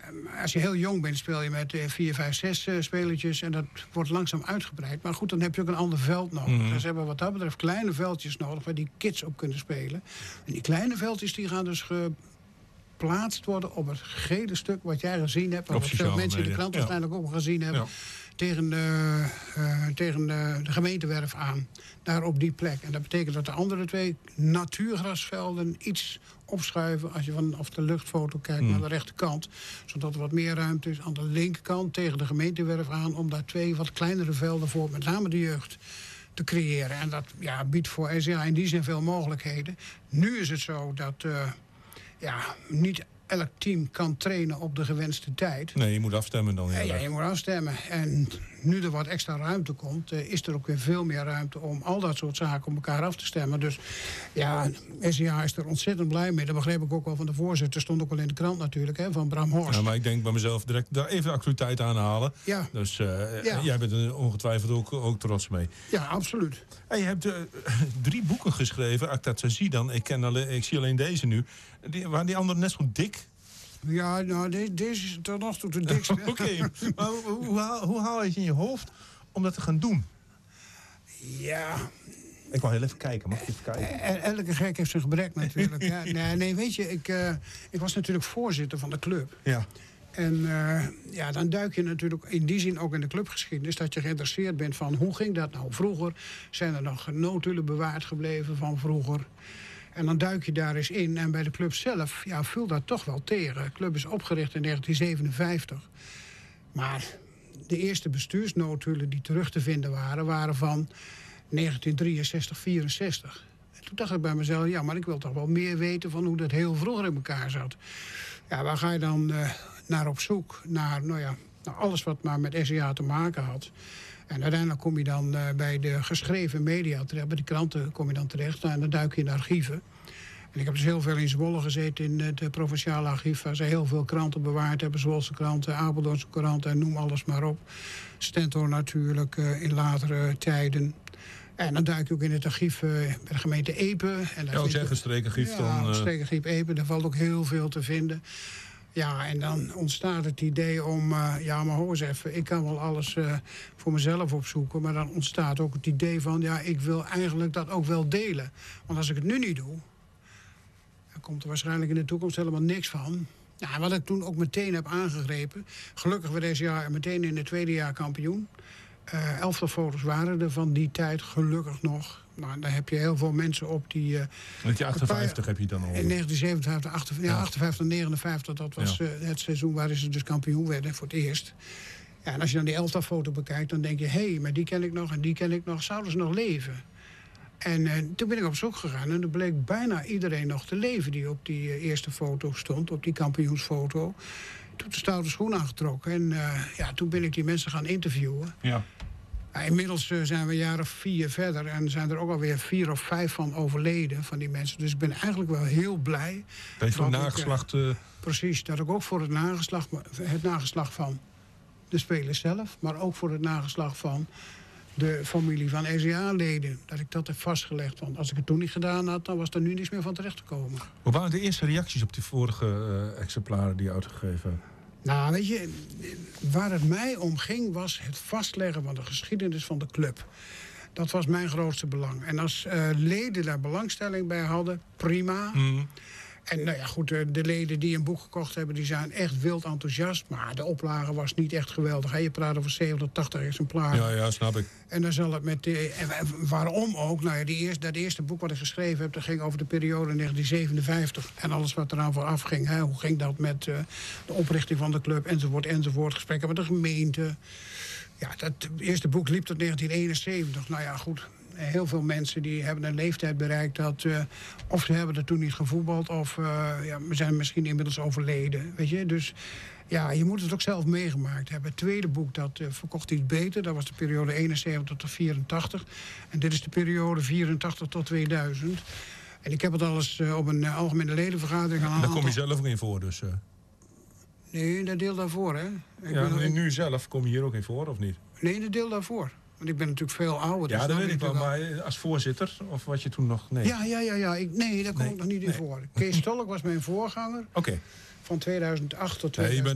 als je heel jong bent, speel je met 4, 5, 6 spelertjes. En dat wordt langzaam uitgebreid. Maar goed, dan heb je ook een ander veld nodig. Dus ze hebben wat dat betreft kleine veldjes nodig waar die kids op kunnen spelen. En die kleine veldjes die gaan dus geplaatst worden op het gele stuk wat jij gezien hebt. Wat veel mensen in de krant waarschijnlijk ook gezien hebben. Ja. Tegen de gemeentewerf aan. Daar op die plek. En dat betekent dat de andere 2 natuurgrasvelden iets opschuiven. Als je vanaf de luchtfoto kijkt naar de rechterkant. Zodat er wat meer ruimte is aan de linkerkant tegen de gemeentewerf aan. Om daar 2 wat kleinere velden voor met name de jeugd te creëren. En dat biedt voor SCA in die zin veel mogelijkheden. Nu is het zo dat niet elk team kan trainen op de gewenste tijd. Nee, je moet afstemmen dan. Ja, je moet afstemmen. En nu er wat extra ruimte komt, is er ook weer veel meer ruimte om al dat soort zaken op elkaar af te stemmen. Dus ja, SCA is er ontzettend blij mee. Dat begreep ik ook wel van de voorzitter. Stond ook wel in de krant natuurlijk, Van Bram Horst. Ja, maar ik denk bij mezelf direct daar even actualiteit aan halen. Ja. Dus jij bent er ongetwijfeld ook trots mee. Ja, absoluut. En je hebt 3 boeken geschreven. Als ik dat zo zie dan, ik zie alleen deze nu. Waren die anderen net zo dik? Ja, nou, deze is tot nog toe de dikste. Oké. Maar hoe haal je het in je hoofd om dat te gaan doen? Ja. Ik wou heel even kijken. Mag je even kijken? Elke gek heeft zijn gebrek natuurlijk. Ja. Nee, weet je, ik was natuurlijk voorzitter van de club. Ja. En dan duik je natuurlijk in die zin ook in de clubgeschiedenis. Dat je geïnteresseerd bent van hoe ging dat nou vroeger? Zijn er nog notulen bewaard gebleven van vroeger? En dan duik je daar eens in. En bij de club zelf viel dat toch wel tegen. De club is opgericht in 1957. Maar de eerste bestuursnotulen die terug te vinden waren van 1963, 64. En toen dacht ik bij mezelf, maar ik wil toch wel meer weten van hoe dat heel vroeger in elkaar zat. Ja, waar ga je dan naar op zoek? Naar alles wat maar met SCA te maken had. En uiteindelijk kom je dan bij de geschreven media terecht. Bij de kranten kom je dan terecht. En dan duik je in de archieven. En ik heb dus heel veel in Zwolle gezeten in het provinciale archief. Waar ze heel veel kranten bewaard hebben. Zwolse kranten, Apeldoornse kranten en noem alles maar op. Stentor natuurlijk in latere tijden. En dan duik je ook in het archief bij de gemeente Epe. Streekarchief dan. Ja, streekarchief Epe. Daar valt ook heel veel te vinden. Ja, en dan ontstaat het idee om, maar hoor eens even, ik kan wel alles voor mezelf opzoeken. Maar dan ontstaat ook het idee van, ik wil eigenlijk dat ook wel delen. Want als ik het nu niet doe, dan komt er waarschijnlijk in de toekomst helemaal niks van. Ja, wat ik toen ook meteen heb aangegrepen. Gelukkig werd deze jaar meteen in het tweede jaar kampioen. 11 foto's waren er van die tijd, gelukkig nog. Nou, daar heb je heel veel mensen op die... 1958 heb je dan al. In 1957, 58, 59, dat was het seizoen waarin ze dus kampioen werden voor het eerst. Ja, en als je dan die 11 foto bekijkt, dan denk je, maar die ken ik nog en die ken ik nog. Zouden ze nog leven? En toen ben ik op zoek gegaan en er bleek bijna iedereen nog te leven die op die eerste foto stond, op die kampioensfoto. Toen de stoute schoen aangetrokken en toen ben ik die mensen gaan interviewen. Ja. Inmiddels zijn we een jaar of 4 verder en zijn er ook alweer 4 of 5 van overleden van die mensen. Dus ik ben eigenlijk wel heel blij. Ben je voor het nageslacht? Precies, dat ik ook voor het nageslacht van de spelers zelf, maar ook voor het nageslacht van de familie van SCA-leden, dat ik dat heb vastgelegd. Want als ik het toen niet gedaan had, dan was er nu niks meer van terecht te komen. Hoe waren de eerste reacties op die vorige exemplaren die je uitgegeven hebt? Nou, weet je, waar het mij om ging was het vastleggen van de geschiedenis van de club. Dat was mijn grootste belang. En als leden daar belangstelling bij hadden, prima. En de leden die een boek gekocht hebben, die zijn echt wild enthousiast. Maar de oplage was niet echt geweldig. Je praat over 70, 80 exemplaren. Ja, snap ik. En dan zal het met waarom ook? Dat eerste boek wat ik geschreven heb, dat ging over de periode 1957. En alles wat eraan vooraf ging. Hoe ging dat met de oprichting van de club, enzovoort. Gesprekken met de gemeente. Ja, dat eerste boek liep tot 1971. Goed. Heel veel mensen die hebben een leeftijd bereikt dat of ze hebben er toen niet gevoetbald of we zijn misschien inmiddels overleden. Weet je? Dus je moet het ook zelf meegemaakt hebben. Het tweede boek dat verkocht iets beter. Dat was de periode 71 tot 84. En dit is de periode 84 tot 2000. En ik heb het alles op een algemene ledenvergadering aan. Daar kom je zelf ook in voor dus? Nee, dat deel daarvoor, hè. Nu zelf kom je hier ook in voor, of niet? Nee, dat deel daarvoor. Want ik ben natuurlijk veel ouder. Ja, dat weet ik wel. Maar als voorzitter, of wat je toen nog... Nee, nee daar kom ik nog niet in voor. Kees Stolk was mijn voorganger. Oké. Van 2008 tot 2000.